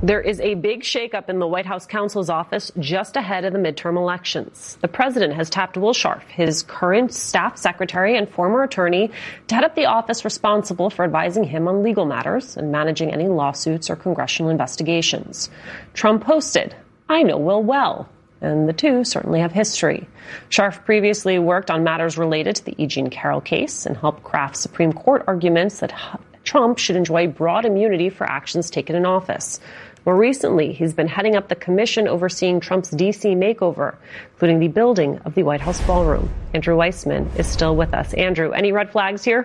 There is a big shakeup in the White House counsel's office just ahead of the midterm elections. The president has tapped Will Scharf, his current staff secretary and former attorney, to head up the office responsible for advising him on legal matters and managing any lawsuits or congressional investigations. Trump posted, "I know Will well." And the two certainly have history. Scharf previously worked on matters related to the E. Jean Carroll case and helped craft Supreme Court arguments that Trump should enjoy broad immunity for actions taken in office. More recently, he's been heading up the commission overseeing Trump's D.C. makeover, including the building of the White House ballroom. Andrew Weissman is still with us. Andrew, any red flags here?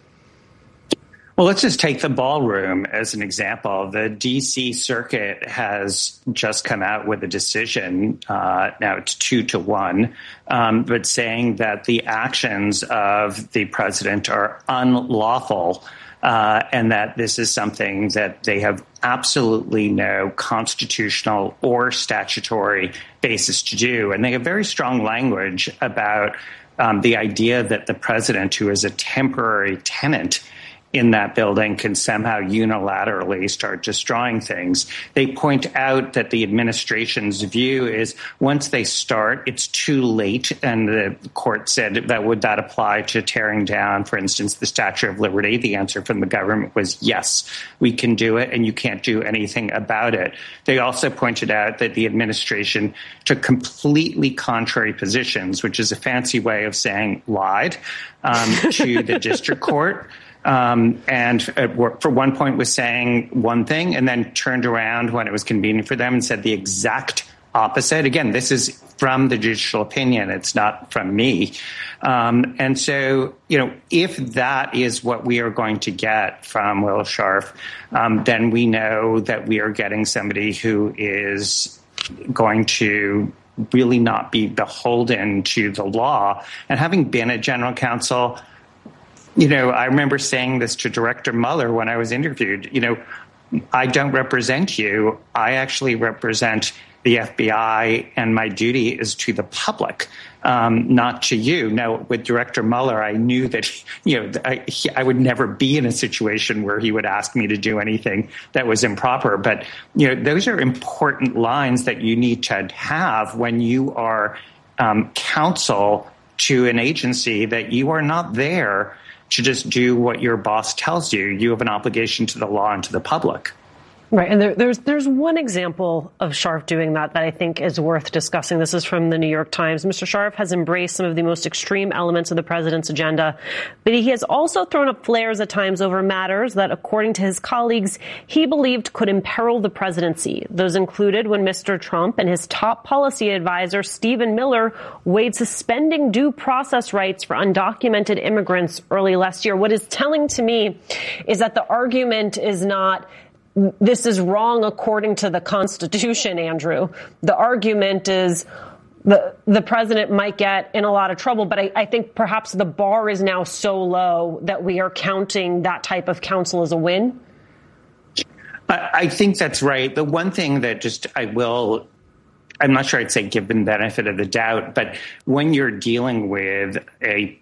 Well, let's just take the ballroom as an example. The D.C. Circuit has just come out with a decision, now it's 2-1, but saying that the actions of the president are unlawful, and that this is something that they have absolutely no constitutional or statutory basis to do. And they have very strong language about the idea that the president, who is a temporary tenant in that building, can somehow unilaterally start destroying things. They point out that the administration's view is once they start, it's too late. And the court said that would that apply to tearing down, for instance, the Statue of Liberty? The answer from the government was yes, we can do it, and you can't do anything about it. They also pointed out that the administration took completely contrary positions, which is a fancy way of saying lied, to the district court. And for one point was saying one thing and then turned around when it was convenient for them and said the exact opposite. Again, this is from the judicial opinion. It's not from me. And so, if that is what we are going to get from Will Scharf, then we know that we are getting somebody who is going to really not be beholden to the law. And having been a general counsel, I remember saying this to Director Mueller when I was interviewed. I don't represent you. I actually represent the FBI, and my duty is to the public, not to you. Now, with Director Mueller, I knew that, I would never be in a situation where he would ask me to do anything that was improper. But, those are important lines that you need to have when you are counsel to an agency that you are not there to just do what your boss tells you. You have an obligation to the law and to the public. Right. And there's one example of Scharf doing that I think is worth discussing. This is from the New York Times. Mr. Scharf has embraced some of the most extreme elements of the president's agenda, but he has also thrown up flares at times over matters that, according to his colleagues, he believed could imperil the presidency. Those included when Mr. Trump and his top policy advisor, Stephen Miller, weighed suspending due process rights for undocumented immigrants early last year. What is telling to me is that the argument is not this is wrong according to the Constitution, Andrew. The argument is the president might get in a lot of trouble, but I think perhaps the bar is now so low that we are counting that type of counsel as a win. I think that's right. The one thing that I'm not sure I'd say give them benefit of the doubt, but when you're dealing with a